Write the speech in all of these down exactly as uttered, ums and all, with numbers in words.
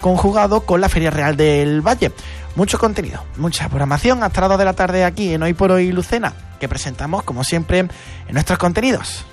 conjugado con la Feria Real del Valle. Mucho contenido, mucha programación hasta las dos de la tarde aquí en Hoy por Hoy Lucena, que presentamos como siempre en nuestros contenidos.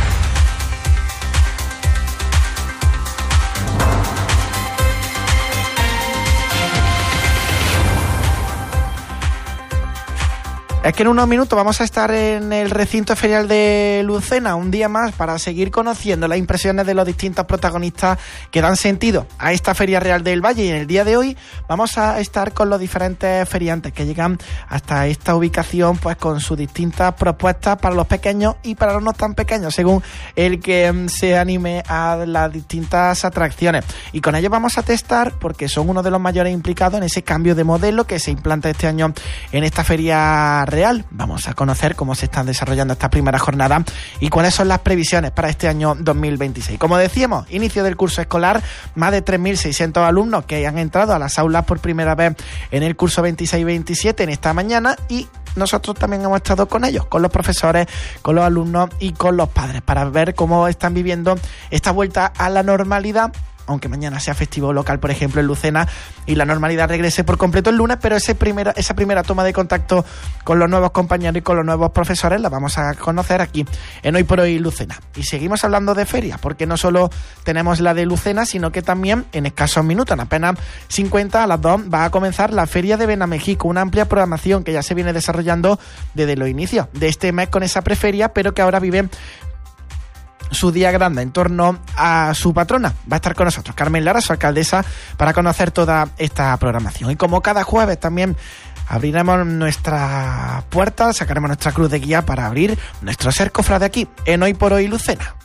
Es que en unos minutos vamos a estar en el recinto ferial de Lucena un día más para seguir conociendo las impresiones de los distintos protagonistas que dan sentido a esta Feria Real del Valle, y en el día de hoy vamos a estar con los diferentes feriantes que llegan hasta esta ubicación pues con sus distintas propuestas para los pequeños y para los no tan pequeños, según el que se anime a las distintas atracciones. Y con ellos vamos a testar, porque son uno de los mayores implicados en ese cambio de modelo que se implanta este año en esta Feria Real. Vamos a conocer cómo se están desarrollando esta primera jornada y cuáles son las previsiones para este año dos mil veintiséis. Como decíamos, inicio del curso escolar, más de tres mil seiscientos alumnos que han entrado a las aulas por primera vez en el curso veintiséis veintisiete en esta mañana, y nosotros también hemos estado con ellos, con los profesores, con los alumnos y con los padres, para ver cómo están viviendo esta vuelta a la normalidad, aunque mañana sea festivo local, por ejemplo, en Lucena, y la normalidad regrese por completo el lunes, pero ese primera, esa primera toma de contacto con los nuevos compañeros y con los nuevos profesores la vamos a conocer aquí en Hoy por Hoy Lucena. Y seguimos hablando de feria, porque no solo tenemos la de Lucena, sino que también en escasos minutos, en apenas cincuenta, a las dos, va a comenzar la Feria de Benamejico, una amplia programación que ya se viene desarrollando desde los inicios de este mes con esa preferia, pero que ahora vive su día grande en torno a su patrona. Va a estar con nosotros Carmen Lara, su alcaldesa, para conocer toda esta programación. Y como cada jueves también abriremos nuestra puerta, sacaremos nuestra cruz de guía para abrir nuestro ser cofrade aquí en Hoy por Hoy Lucena.